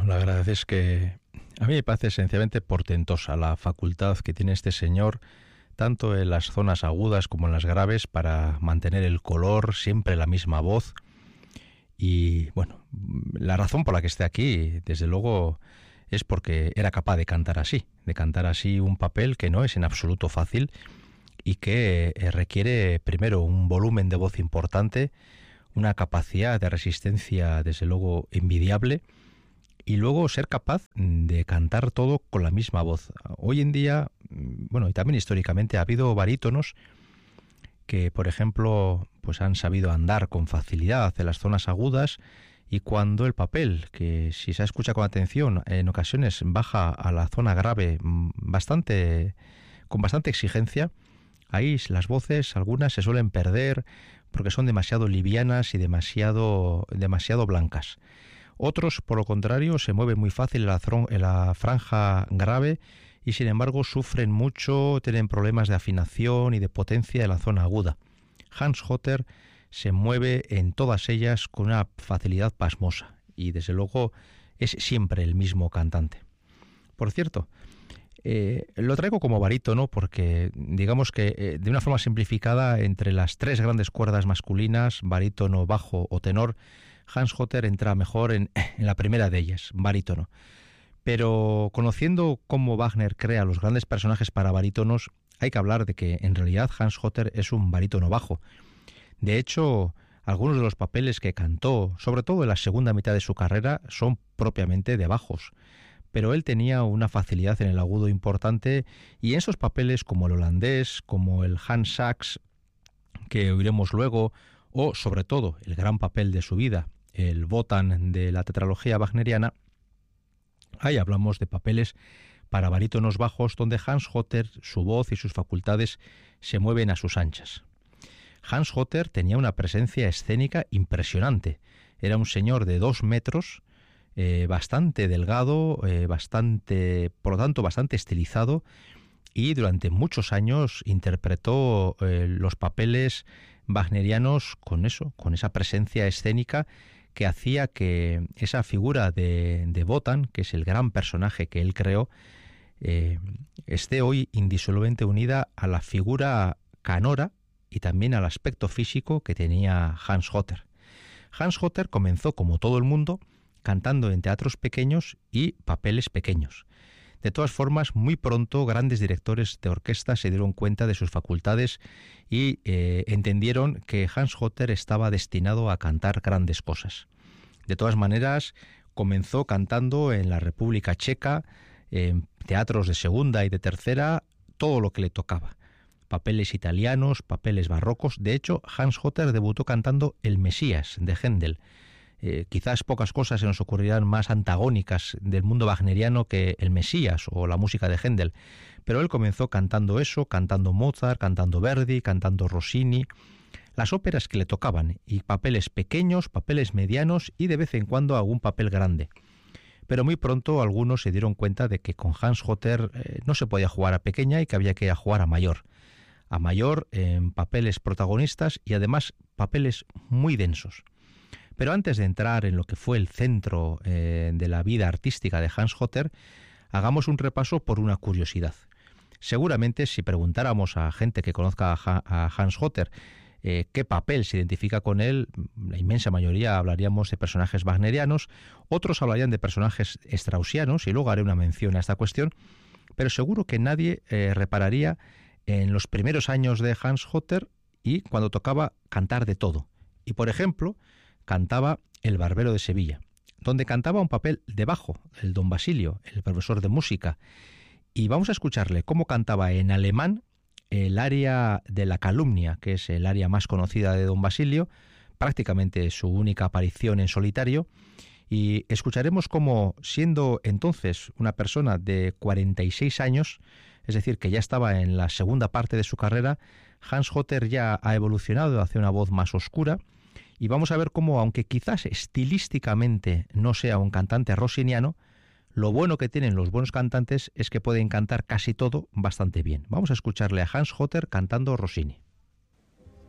la verdad es que a mí me parece esencialmente portentosa la facultad que tiene este señor, tanto en las zonas agudas como en las graves, para mantener el color, siempre la misma voz. Y bueno, la razón por la que esté aquí, desde luego, es porque era capaz de cantar así un papel que no es en absoluto fácil y que requiere primero un volumen de voz importante, una capacidad de resistencia desde luego envidiable, y luego ser capaz de cantar todo con la misma voz. Hoy en día, bueno, y también históricamente, ha habido barítonos que, por ejemplo, pues han sabido andar con facilidad en las zonas agudas, y cuando el papel, que si se escucha con atención, en ocasiones baja a la zona grave con bastante exigencia, ahí las voces, algunas se suelen perder porque son demasiado livianas y demasiado blancas. Otros, por lo contrario, se mueven muy fácil en la franja grave y sin embargo sufren mucho, tienen problemas de afinación y de potencia en la zona aguda. Hans Hotter se mueve en todas ellas con una facilidad pasmosa y desde luego es siempre el mismo cantante. Por cierto, lo traigo como barítono porque digamos que de una forma simplificada, entre las tres grandes cuerdas masculinas, barítono, bajo o tenor, Hans Hotter entra mejor en la primera de ellas, barítono. Pero conociendo cómo Wagner crea los grandes personajes para barítonos, hay que hablar de que en realidad Hans Hotter es un barítono bajo. De hecho, algunos de los papeles que cantó, sobre todo en la segunda mitad de su carrera, son propiamente de bajos. Pero él tenía una facilidad en el agudo importante, y en esos papeles como el holandés, como el Hans Sachs, que oiremos luego, o sobre todo el gran papel de su vida, el Wotan de la tetralogía wagneriana, ahí hablamos de papeles para barítonos bajos donde Hans Hotter, su voz y sus facultades se mueven a sus anchas. Hans Hotter tenía una presencia escénica impresionante. Era un señor de 2 metros, bastante delgado, por lo tanto bastante estilizado, y durante muchos años interpretó los papeles wagnerianos con esa presencia escénica que hacía que esa figura de Wotan, que es el gran personaje que él creó, esté hoy indisolublemente unida a la figura canora y también al aspecto físico que tenía Hans Hotter. Hans Hotter comenzó, como todo el mundo, cantando en teatros pequeños y papeles pequeños. De todas formas, muy pronto grandes directores de orquesta se dieron cuenta de sus facultades y entendieron que Hans Hotter estaba destinado a cantar grandes cosas. De todas maneras, comenzó cantando en la República Checa, en teatros de segunda y de tercera, todo lo que le tocaba. Papeles italianos, papeles barrocos. De hecho, Hans Hotter debutó cantando El Mesías de Händel. Quizás pocas cosas se nos ocurrirán más antagónicas del mundo wagneriano que El Mesías o la música de Händel, pero él comenzó cantando eso, cantando Mozart, cantando Verdi, cantando Rossini, las óperas que le tocaban, y papeles pequeños, papeles medianos y de vez en cuando algún papel grande. Pero muy pronto algunos se dieron cuenta de que con Hans Hotter no se podía jugar a pequeña y que había que jugar a mayor en papeles protagonistas y además papeles muy densos. Pero antes de entrar en lo que fue el centro de la vida artística de Hans Hotter, hagamos un repaso por una curiosidad. Seguramente si preguntáramos a gente que conozca a Hans Hotter qué papel se identifica con él, la inmensa mayoría hablaríamos de personajes wagnerianos, otros hablarían de personajes straussianos, y luego haré una mención a esta cuestión, pero seguro que nadie repararía en los primeros años de Hans Hotter y cuando tocaba cantar de todo. Y por ejemplo, cantaba El Barbero de Sevilla, donde cantaba un papel de bajo, el Don Basilio, el profesor de música. Y vamos a escucharle cómo cantaba en alemán el aria de la calumnia, que es el aria más conocida de Don Basilio, prácticamente su única aparición en solitario. Y escucharemos cómo, siendo entonces una persona de 46 años, es decir, que ya estaba en la segunda parte de su carrera, Hans Hotter ya ha evolucionado hacia una voz más oscura. Y vamos a ver cómo, aunque quizás estilísticamente no sea un cantante rossiniano, lo bueno que tienen los buenos cantantes es que pueden cantar casi todo bastante bien. Vamos a escucharle a Hans Hotter cantando Rossini.